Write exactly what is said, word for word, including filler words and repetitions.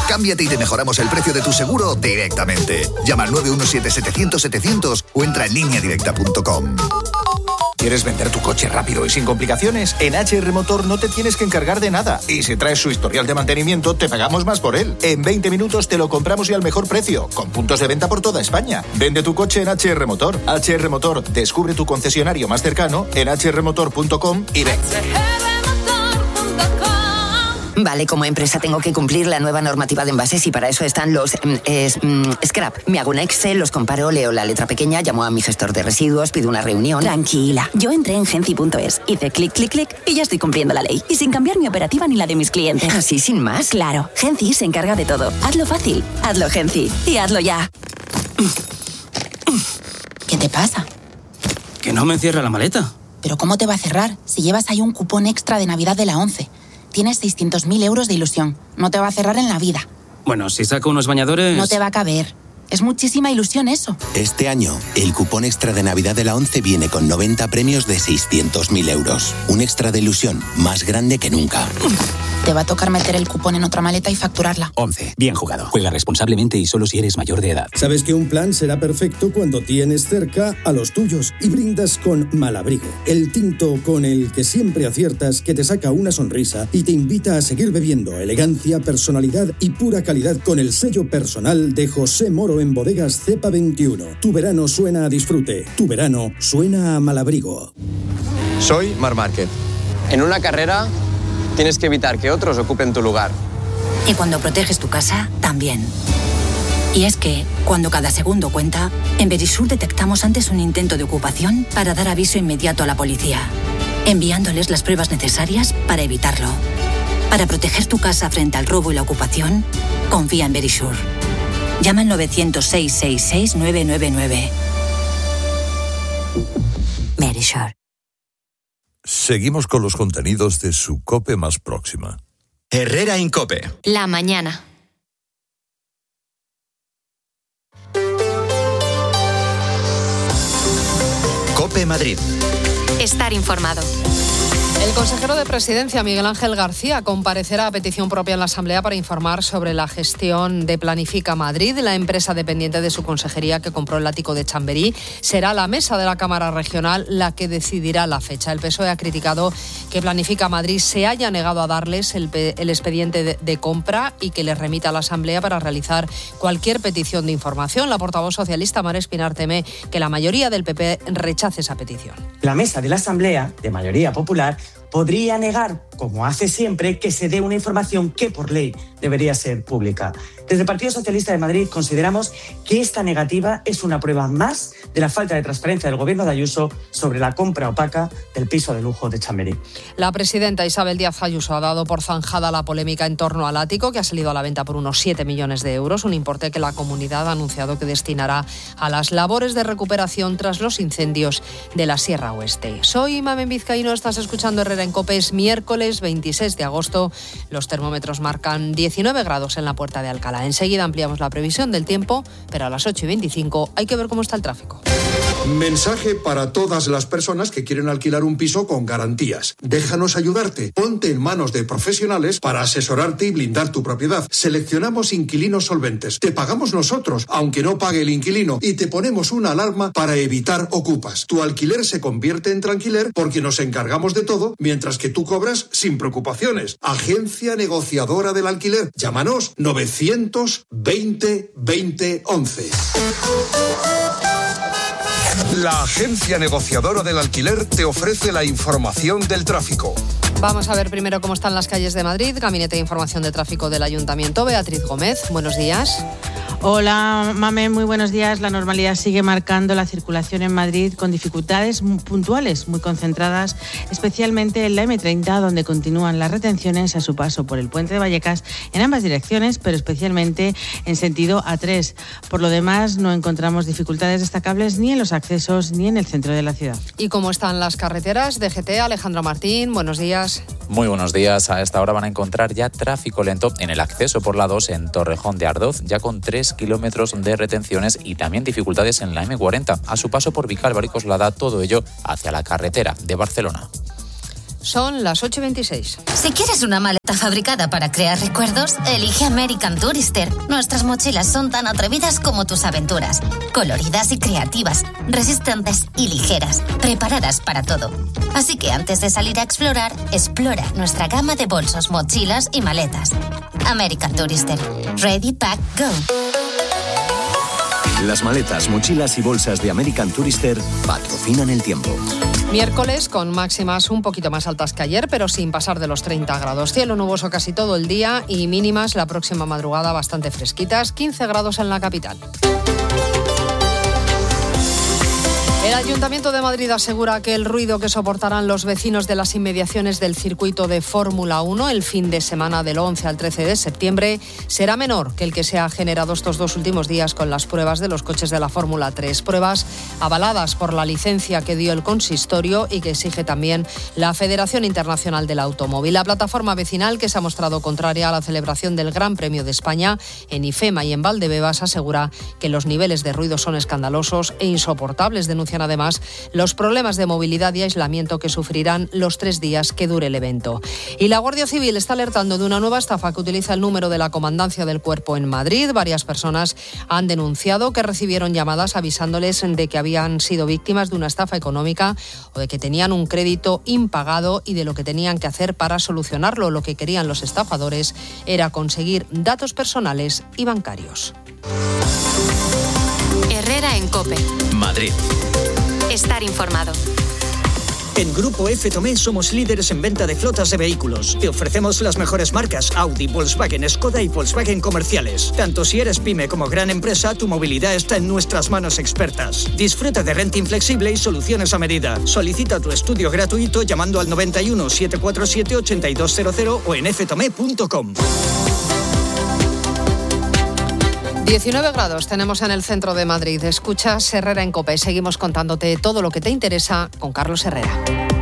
Cámbiate y te mejoramos el precio de tu seguro directamente. Llama al nueve uno siete setecientos setecientos o entra en línea directa punto com. ¿Quieres vender tu coche rápido y sin complicaciones? En H R Motor no te tienes que encargar de nada. Y si traes su historial de mantenimiento, te pagamos más por él. En veinte minutos te lo compramos y al mejor precio, con puntos de venta por toda España. Vende tu coche en H R Motor. H R Motor, descubre tu concesionario más cercano en h r motor punto com y ven. Vale, como empresa tengo que cumplir la nueva normativa de envases y para eso están los eh, eh, scrap. Me hago un Excel, los comparo, leo la letra pequeña, llamo a mi gestor de residuos, pido una reunión. Tranquila, yo entré en Genci punto es, hice clic, clic, clic y ya estoy cumpliendo la ley. Y sin cambiar mi operativa ni la de mis clientes. ¿Así sin más? Claro, Genci se encarga de todo. Hazlo fácil, hazlo Genci y hazlo ya. ¿Qué te pasa? Que no me cierra la maleta. ¿Pero cómo te va a cerrar si llevas ahí un cupón extra de Navidad de la ONCE? Tienes seiscientos mil euros de ilusión. No te va a cerrar en la vida. Bueno, si saco unos bañadores... No te va a caber. Es muchísima ilusión eso. Este año, el cupón extra de Navidad de la ONCE viene con noventa premios de seiscientos mil euros. Un extra de ilusión más grande que nunca. Te va a tocar meter el cupón en otra maleta y facturarla. ONCE. Bien jugado. Juega responsablemente y solo si eres mayor de edad. Sabes que un plan será perfecto cuando tienes cerca a los tuyos y brindas con Malabrigo, el tinto con el que siempre aciertas, que te saca una sonrisa y te invita a seguir bebiendo. Elegancia, personalidad y pura calidad con el sello personal de José Moro en Bodegas Cepa veintiuno. Tu verano suena a disfrute. Tu verano suena a Malabrigo. Soy Marc Márquez. En una carrera tienes que evitar que otros ocupen tu lugar. Y cuando proteges tu casa, también. Y es que, cuando cada segundo cuenta, en Verisur detectamos antes un intento de ocupación para dar aviso inmediato a la policía, enviándoles las pruebas necesarias para evitarlo. Para proteger tu casa frente al robo y la ocupación, confía en Verisur. Llama al nueve cero cero, seis seis seis, nueve nueve nueve. Verisur. Seguimos con los contenidos de su COPE más próxima. Herrera Incope. La mañana. COPE Madrid. Estar informado. El consejero de Presidencia, Miguel Ángel García, comparecerá a petición propia en la Asamblea para informar sobre la gestión de Planifica Madrid. La empresa dependiente de su consejería que compró el látigo de Chamberí será la mesa de la Cámara Regional la que decidirá la fecha. El P S O E ha criticado que Planifica Madrid se haya negado a darles el, el expediente de, de compra y que les remita a la Asamblea para realizar cualquier petición de información. La portavoz socialista, Mar Espinar, teme que la mayoría del P P rechace esa petición. La mesa de la Asamblea, de mayoría popular, podría negar, como hace siempre, que se dé una información que por ley debería ser pública. Desde el Partido Socialista de Madrid consideramos que esta negativa es una prueba más de la falta de transparencia del gobierno de Ayuso sobre la compra opaca del piso de lujo de Chamberí. La presidenta Isabel Díaz Ayuso ha dado por zanjada la polémica en torno al ático, que ha salido a la venta por unos siete millones de euros, un importe que la comunidad ha anunciado que destinará a las labores de recuperación tras los incendios de la Sierra Oeste. Soy Mamen Vizcaíno, estás escuchando Herrera en COPE. Es miércoles veintiséis de agosto. Los termómetros marcan diecinueve grados en la Puerta de Alcalá. Enseguida ampliamos la previsión del tiempo, pero a las ocho y veinticinco hay que ver cómo está el tráfico. Mensaje para todas las personas que quieren alquilar un piso con garantías. Déjanos ayudarte. Ponte en manos de profesionales para asesorarte y blindar tu propiedad. Seleccionamos inquilinos solventes. Te pagamos nosotros, aunque no pague el inquilino, y te ponemos una alarma para evitar ocupas. Tu alquiler se convierte en tranquiler porque nos encargamos de todo, mientras que tú cobras sin preocupaciones. Agencia negociadora del alquiler. Llámanos novecientos veinte veinte once. La agencia negociadora del alquiler te ofrece la información del tráfico. Vamos a ver primero cómo están las calles de Madrid. Gabinete de Información de Tráfico del Ayuntamiento. Beatriz Gómez, buenos días. Hola, Mame, muy buenos días. La normalidad sigue marcando la circulación en Madrid con dificultades puntuales muy concentradas, especialmente en la eme treinta, donde continúan las retenciones a su paso por el Puente de Vallecas en ambas direcciones, pero especialmente en sentido A tres. Por lo demás, no encontramos dificultades destacables ni en los accesos ni en el centro de la ciudad. ¿Y cómo están las carreteras? D G T, Alejandro Martín, buenos días. Muy buenos días. A esta hora van a encontrar ya tráfico lento en el acceso por la dos en Torrejón de Ardoz, ya con tres kilómetros de retenciones y también dificultades en la eme cuarenta, a su paso por Vicálvaro y Coslada, todo ello hacia la carretera de Barcelona. Son las ocho y veintiséis. Si quieres una maleta fabricada para crear recuerdos, elige American Tourister. Nuestras mochilas son tan atrevidas como tus aventuras. Coloridas y creativas, resistentes y ligeras, preparadas para todo. Así que antes de salir a explorar, explora nuestra gama de bolsos, mochilas y maletas. American Tourister. Ready, pack, go. Las maletas, mochilas y bolsas de American Tourister patrocinan el tiempo. Miércoles con máximas un poquito más altas que ayer, pero sin pasar de los treinta grados. Cielo nuboso casi todo el día y mínimas la próxima madrugada bastante fresquitas, quince grados en la capital. El Ayuntamiento de Madrid asegura que el ruido que soportarán los vecinos de las inmediaciones del circuito de Fórmula uno el fin de semana del once al trece de septiembre será menor que el que se ha generado estos dos últimos días con las pruebas de los coches de la Fórmula tres. Pruebas avaladas por la licencia que dio el consistorio y que exige también la Federación Internacional del Automóvil. La plataforma vecinal, que se ha mostrado contraria a la celebración del Gran Premio de España en IFEMA y en Valdebebas, asegura que los niveles de ruido son escandalosos e insoportables. Denuncian además los problemas de movilidad y aislamiento que sufrirán los tres días que dure el evento. Y la Guardia Civil está alertando de una nueva estafa que utiliza el número de la Comandancia del Cuerpo en Madrid. Varias personas han denunciado que recibieron llamadas avisándoles de que habían sido víctimas de una estafa económica o de que tenían un crédito impagado y de lo que tenían que hacer para solucionarlo. Lo que querían los estafadores era conseguir datos personales y bancarios. Herrera en COPE. Madrid. Estar informado. En Grupo F Tomé somos líderes en venta de flotas de vehículos. Te ofrecemos las mejores marcas Audi, Volkswagen, Skoda y Volkswagen comerciales. Tanto si eres pyme como gran empresa, tu movilidad está en nuestras manos expertas. Disfruta de renting flexible y soluciones a medida. Solicita tu estudio gratuito llamando al noventa y uno, setecientos cuarenta y siete, ochenta y dos cero cero o en f tomé punto com. diecinueve grados tenemos en el centro de Madrid. Escuchas Herrera en COPE. Seguimos contándote todo lo que te interesa con Carlos Herrera.